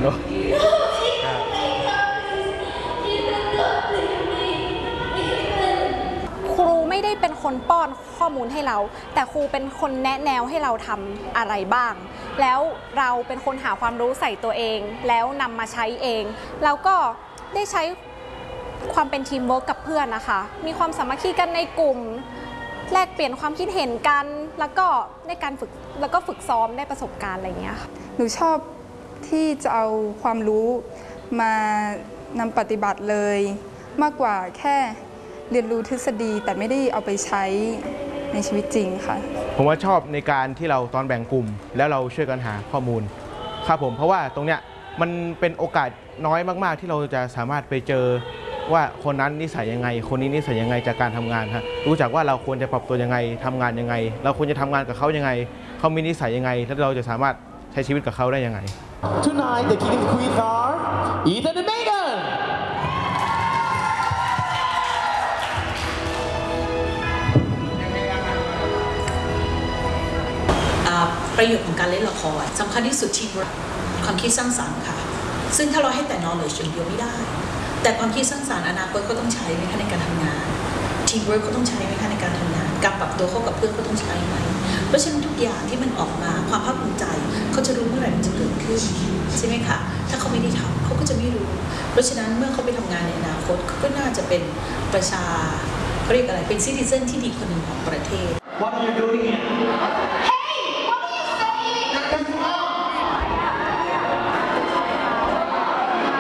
เนาะครูไม่ได้เป็นคนป้อนข้อมูลให้เราแต่ครูเป็นคนแนะแนวให้เราทำอะไรบ้างแล้วเราเป็นคนหาความรู้ใส่ตัวเองแล้วนำมาใช้เองแล้วก็ได้ใช้ความเป็นทีมเวิร์กกับเพื่อนนะคะมีความสามัคคีกันในกลุ่มแลกเปลี่ยนความคิดเห็นกันแล้วก็ในการฝึกแล้วก็ฝึกซ้อมได้ประสบการณ์อะไรอย่างเงี้ยค่ะหนูชอบที่จะเอาความรู้มานำปฏิบัติเลยมากกว่าแค่เรียนรู้ทฤษฎีแต่ไม่ได้เอาไปใช้ในชีวิตจริงค่ะผมว่าชอบในการที่เราตอนแบ่งกลุ่มแล้วเราช่วยกันหาข้อมูลครับผมเพราะว่าตรงเนี้ยมันเป็นโอกาสน้อยมากๆที่เราจะสามารถไปเจอว่าคนนั้นนิสัยยังไงคนนี้นิสัยยังไงจากการทำงานครับรู้จักว่าเราควรจะปรับตัวยังไงทำงานยังไงเราควรจะทำงานกับเขายังไงเขามีนิสัยยังไงแล้วเราจะสามารถใช้ชีวิตกับเขาได้ยังไง Tonight the king and queen are Ethan and Megan ประโยชน์ของการเล่นละครสำคัญที่สุดทีมเวิร์คความคิดสร้างสรรค์ค่ะซึ่งถ้าเราให้แต่ knowledge อย่างเดียวไม่ได้แต่ความคิดสร้างสรรค์อนาคตก็ต้องใช้ไหมคะในการทำงานทีมเวิร์คก็ต้องใช้ไหมคะในการทำงานการปรับตัวเข้ากับเพื่อนก็ต้องใช้ไหมเพราะฉะนั้นทุกอย่างที่มันออกมาความภาคภูมิใจเขาจะรู้เมื่อไหร่มันจะเกิดขึ้นใช่ไหมคะถ้าเขาไม่ได้ทำเขาก็จะไม่รู้เพราะฉะนั้นเมื่อเขาไปทำงานในอนาคตเขาก็น่าจะเป็นประชาเขาเรียกอะไรเป็นซิติเซนที่ดีคนหนึ่งของประเทศ What are you doing here